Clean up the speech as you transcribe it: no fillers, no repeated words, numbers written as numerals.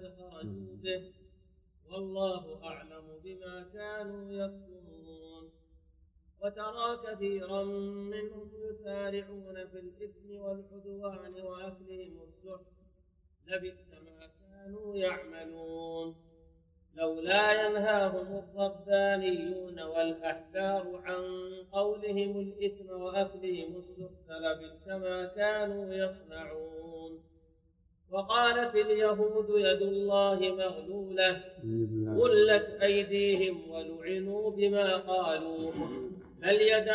خرجوا به، والله أعلم بما كانوا يكتمون. وترى كثيرا منهم يسارعون في الإثم والعدوان وأكلهم السحت، لبئس ما كانوا يعملون. لولا ينهاهم الربانيون والأحبار عن قولهم الإثم وأكلهم السحت لبئس ما كانوا يصنعون. وقالت اليهود يد الله مغلولة غلت أيديهم ولعنوا بما قالوا، بل يداه